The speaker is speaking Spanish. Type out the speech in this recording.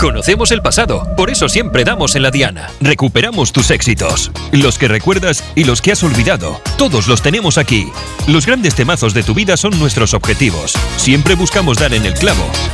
Conocemos el pasado, por eso siempre damos en la diana. Recuperamos tus éxitos. Los que recuerdas y los que has olvidado, todos los tenemos aquí. Los grandes temazos de tu vida son nuestros objetivos. Siempre buscamos dar en el clavo.